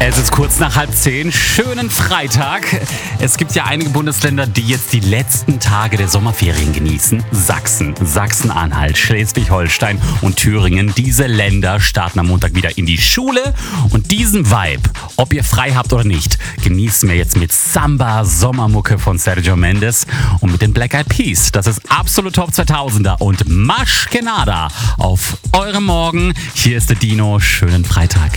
Es ist kurz nach 9:30. Schönen Freitag. Es gibt ja einige Bundesländer, die jetzt die letzten Tage der Sommerferien genießen. Sachsen, Sachsen-Anhalt, Schleswig-Holstein und Thüringen. Diese Länder starten am Montag wieder in die Schule. Und diesen Vibe, ob ihr frei habt oder nicht, genießen wir jetzt mit Samba Sommermucke von Sergio Mendes und mit den Black Eyed Peas. Das ist absolut Top 2000er und Masch Kenada auf eurem Morgen. Hier ist der Dino. Schönen Freitag.